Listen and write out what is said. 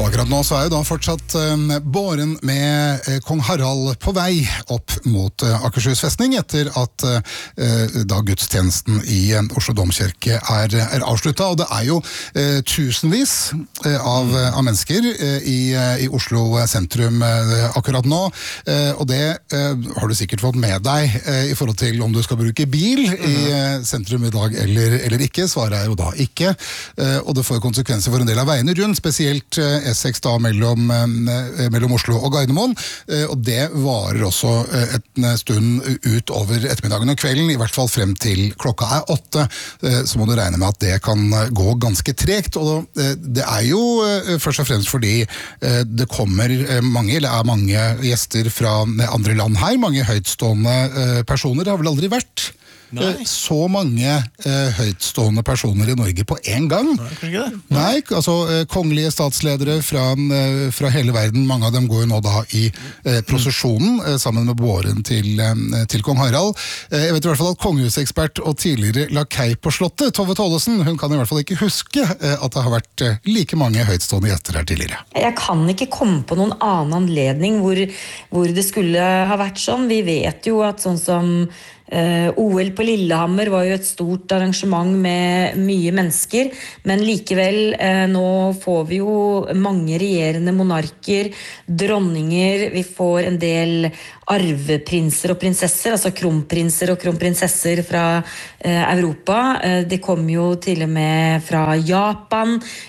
Og akkurat nå så jo da fortsatt båren med kong Harald på vei opp mot Akershus festning etter at da gudstjenesten i Oslo Domkirke avsluttet. Og det jo tusenvis av mennesker i Oslo sentrum akkurat nå. Og det har du sikkert fått med deg i forhold til om du skal bruke bil i sentrum i dag eller ikke. Svaret jo da ikke. Og det får konsekvenser for en del av veiene rundt, spesielt E6 da mellom Oslo og Gardermoen, og det varer også en stund ut over ettermiddagen og kvelden, i hvert fall frem til klokka 8, så må du regne med at det kan gå ganske tregt, og det jo først og fremst fordi det kommer mange gjester fra andre land her, mange høytstående personer, det har vel aldri vært så mange høytstående personer i Norge på en gang. Nei, altså kongelige statsledere fra hele verden, mange av dem går jo nå da i prosesjonen sammen med båren til kong Harald. Jeg vet i hvert fall at kongehusekspert og tidligere lakei på slottet, Tove Tollesen, hun kan i hvert fall ikke huske at det har vært like mange høytstående gjester her tidligere. Jeg kan ikke komme på noen annen anledning hvor det skulle ha vært sånn. Vi vet jo at sånn som OL på Lillehammer var jo et stort arrangement med mye mennesker, men likevel nå får vi jo mange regjerende monarker, dronninger, vi får en del arveprinser og prinsesser, altså kronprinser og kronprinsesser fra Europa. Det kommer jo til og med fra Japan,